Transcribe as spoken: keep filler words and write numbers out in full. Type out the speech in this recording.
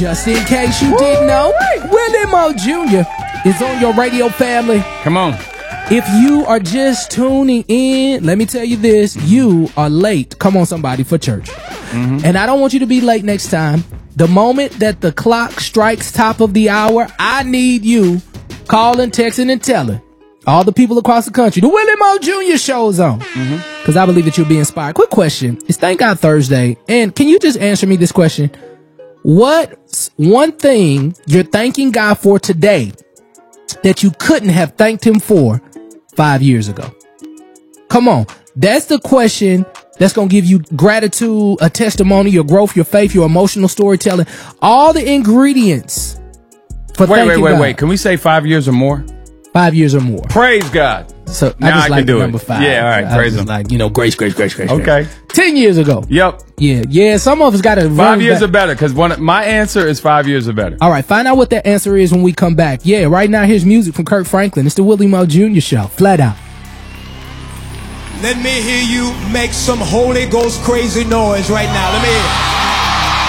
Just in case you didn't know, Willie Moore Junior is on your radio, family. Come on. If you are just tuning in, let me tell you this, you are late. Come on, somebody, for church. Mm-hmm. And I don't want you to be late next time. The moment that the clock strikes top of the hour, I need you calling, texting, and telling all the people across the country, the Willie Moore Junior show's on. Because mm-hmm. I believe that you'll be inspired. Quick question. It's Thank God Thursday. And can you just answer me this question? What's one thing you're thanking God for today that you couldn't have thanked him for five years ago? Come on. That's the question that's going to give you gratitude, a testimony, your growth, your faith, your emotional storytelling, all the ingredients for Wait, wait, wait, God. wait. Can we say five years or more? Five years or more. Praise God. So now I just I like can do number it. five. Yeah, all right. I Praise was him. Like, you know, grace, grace, grace, grace. Okay. Grace. Ten years ago. Yep. Yeah, yeah. Some of us got to Five years back. or better, because one my answer is five years or better. All right, find out what that answer is when we come back. Yeah, right now here's music from Kirk Franklin. It's the Willie Moore Junior Show. Flat out. Let me hear you make some Holy Ghost crazy noise right now. Let me hear it.